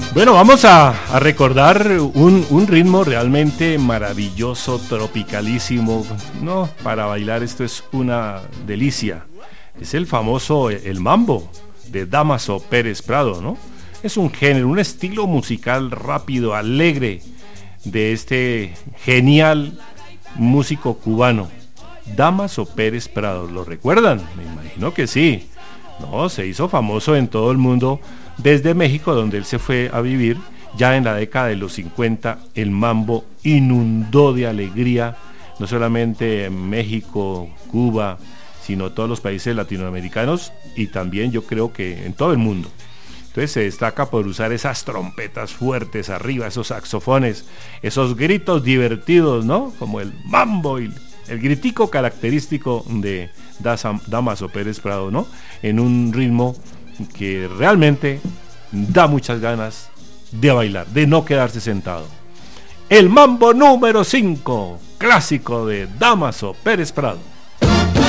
Bueno, vamos a recordar un ritmo realmente maravilloso, tropicalísimo, ¿no? Para bailar esto es una delicia. Es el famoso el mambo de Dámaso Pérez Prado, ¿no? Es un género, un estilo musical rápido, alegre de este genial músico cubano, Dámaso Pérez Prado. ¿Lo recuerdan? Me imagino que sí. No, se hizo famoso en todo el mundo desde México, donde él se fue a vivir. Ya en la década de los 50 el mambo inundó de alegría no solamente en México, Cuba, sino todos los países latinoamericanos y también yo creo que en todo el mundo. Entonces se destaca por usar esas trompetas fuertes arriba, esos saxofones, esos gritos divertidos, ¿no? Como el mambo y el gritico característico de Dámaso Pérez Prado, ¿no? En un ritmo que realmente da muchas ganas de bailar, de no quedarse sentado. El mambo número 5, clásico de Dámaso Pérez Prado.